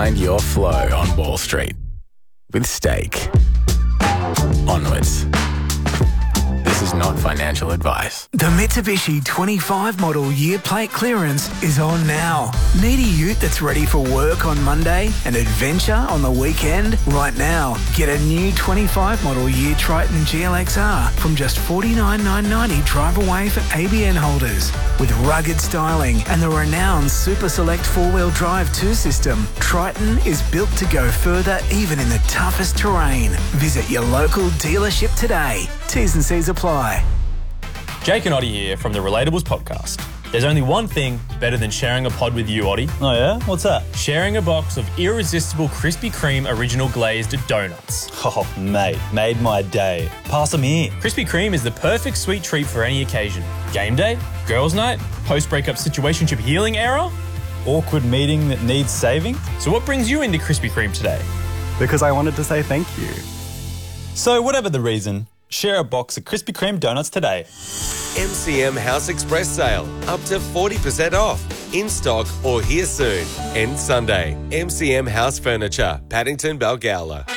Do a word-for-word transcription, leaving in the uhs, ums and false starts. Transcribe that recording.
Find your flow on Wall Street with Stake. Onwards. This is not financial advice. The Mitsubishi twenty-five model year plate clearance is on now. Need a ute that's ready for work on Monday and adventure on the weekend? Right now, get a new twenty-five model year Triton G L X R from just forty-nine thousand nine hundred ninety drive away for A B N holders. With rugged styling and the renowned Super Select four-wheel drive two system, Triton is built to go further even in the toughest terrain. Visit your local dealership today. T's and C's apply. Jake and Oddie here from the Relatables podcast. There's only one thing better than sharing a pod with you, Oddie. Oh yeah? What's that? Sharing a box of irresistible Krispy Kreme original glazed donuts. Oh, mate, made my day. Pass them here. Krispy Kreme is the perfect sweet treat for any occasion. Game day, girls' night, post-breakup situationship healing era. Awkward meeting that needs saving? So what brings you into Krispy Kreme today? Because I wanted to say thank you. So whatever the reason, share a box of Krispy Kreme donuts today. M C M House Express sale. Up to forty percent off. In stock or here soon. End Sunday. M C M House Furniture, Paddington, Balgowlah.